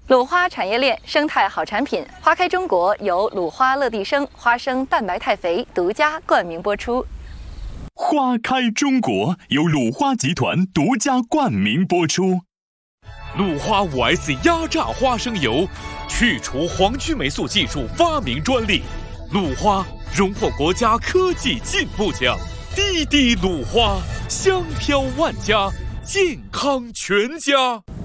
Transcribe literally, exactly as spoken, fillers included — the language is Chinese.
鲁花产业链生态好产品，花开中国由鲁花乐地生花生蛋白肽肥独家冠名播出。 花开中国由鲁花集团独家冠名播出。 鲁花 五 S 压榨花生油，去除黄曲霉素技术发明专利。鲁花荣获国家科技进步奖。滴滴鲁花，香飘万家，健康全家。